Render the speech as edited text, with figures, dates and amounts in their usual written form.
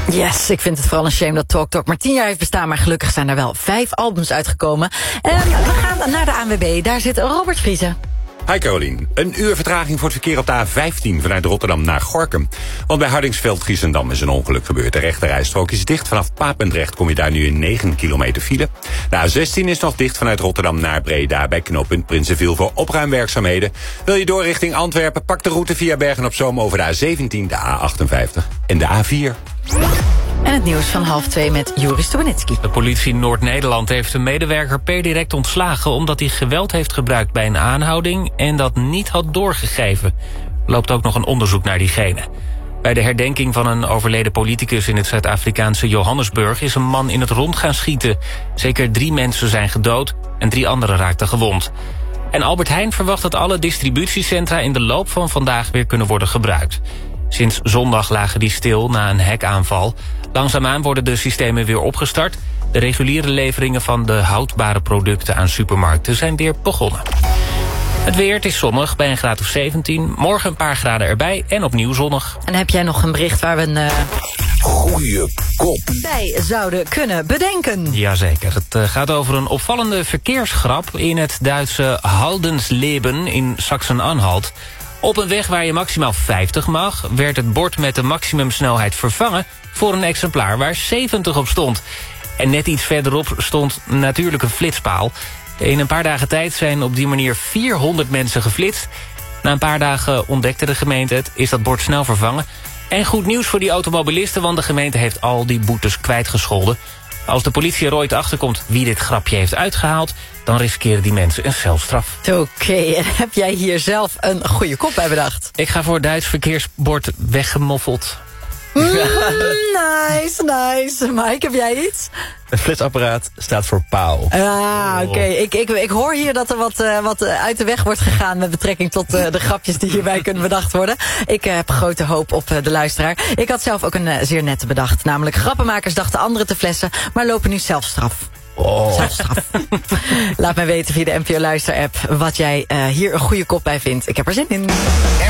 Yes, ik vind het vooral een shame dat TalkTalk maar 10 jaar heeft bestaan, maar gelukkig zijn er wel 5 albums uitgekomen. We gaan naar de ANWB, daar zit Robert Vriezen. Hi Carolien. Een uur vertraging voor het verkeer op de A15 vanuit Rotterdam naar Gorinchem. Want bij Hardingsveld-Giessendam is een ongeluk gebeurd. De rechterrijstrook is dicht. Vanaf Papendrecht kom je daar nu in 9 kilometer file. De A16 is nog dicht vanuit Rotterdam naar Breda bij knooppunt Prinsenviel voor opruimwerkzaamheden. Wil je door richting Antwerpen, pak de route via Bergen-op-Zoom over de A17, de A58 en de A4. En het nieuws van 1:30 met Joris Stubenitski. De politie Noord-Nederland heeft een medewerker per direct ontslagen omdat hij geweld heeft gebruikt bij een aanhouding en dat niet had doorgegeven. Er loopt ook nog een onderzoek naar diegene. Bij de herdenking van een overleden politicus in het Zuid-Afrikaanse Johannesburg is een man in het rond gaan schieten. Zeker 3 mensen zijn gedood en 3 anderen raakten gewond. En Albert Heijn verwacht dat alle distributiecentra in de loop van vandaag weer kunnen worden gebruikt. Sinds zondag lagen die stil na een hackaanval. Langzaamaan worden de systemen weer opgestart. De reguliere leveringen van de houdbare producten aan supermarkten zijn weer begonnen. Het weer, het is zonnig bij een graad of 17. Morgen een paar graden erbij en opnieuw zonnig. En heb jij nog een bericht waar we een goeie kop bij zouden kunnen bedenken? Jazeker, het gaat over een opvallende verkeersgrap in het Duitse Haldensleben in Sachsen-Anhalt. Op een weg waar je maximaal 50 mag, werd het bord met de maximumsnelheid vervangen voor een exemplaar waar 70 op stond. En net iets verderop stond natuurlijk een flitspaal. In een paar dagen tijd zijn op die manier 400 mensen geflitst. Na een paar dagen ontdekte de gemeente het, is dat bord snel vervangen. En goed nieuws voor die automobilisten, want de gemeente heeft al die boetes kwijtgescholden. Als de politie er ooit achterkomt wie dit grapje heeft uitgehaald, dan riskeren die mensen een celstraf. Oké, en heb jij hier zelf een goede kop bij bedacht? Ik ga voor het Duits verkeersbord weggemoffeld. Nice. Mike, heb jij iets? Het flitsapparaat staat voor paal. Oké. Ik hoor hier dat er wat uit de weg wordt gegaan met betrekking tot de grapjes die hierbij kunnen bedacht worden. Ik heb grote hoop op de luisteraar. Ik had zelf ook een zeer nette bedacht. Namelijk grappenmakers dachten anderen te flessen, maar lopen nu zelfstraf. Zelfstraf. Laat mij weten via de NPO Luister-app wat jij hier een goede kop bij vindt. Ik heb er zin in.